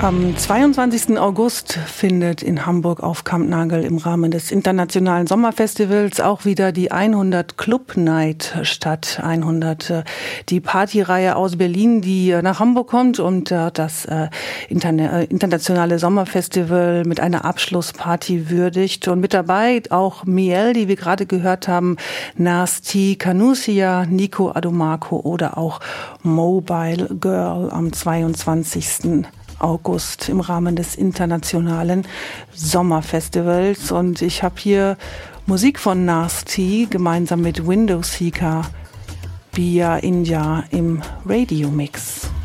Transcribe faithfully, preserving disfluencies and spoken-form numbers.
Am zweiundzwanzigsten August findet in Hamburg auf Kampnagel im Rahmen des Internationalen Sommerfestivals auch wieder die hundert Club Night statt. hundert, die Partyreihe aus Berlin, die nach Hamburg kommt und das Internationale Sommerfestival mit einer Abschlussparty würdigt. Und mit dabei auch Miel, die wir gerade gehört haben, Nasty, Kanusia, Nico Adomako oder auch Mobile Girl am zweiundzwanzigsten August im Rahmen des Internationalen Sommerfestivals. Und ich habe hier Musik von Nasty gemeinsam mit Window Seeker via India im Radio Mix.